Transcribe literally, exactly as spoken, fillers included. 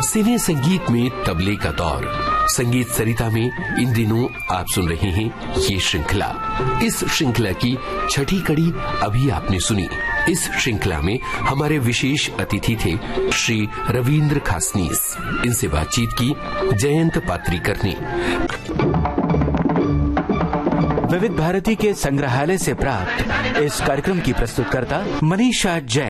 सिने संगीत में तबले का दौर। संगीत सरिता में इन दिनों आप सुन रहे हैं ये श्रृंखला। इस श्रृंखला की छठी कड़ी अभी आपने सुनी। इस श्रृंखला में हमारे विशेष अतिथि थे श्री रविंद्र खासनीस। इनसे बातचीत की जयंत पात्रीकर ने। विविध भारती के संग्रहालय से प्राप्त इस कार्यक्रम की प्रस्तुतकर्ता मनीषा जैन।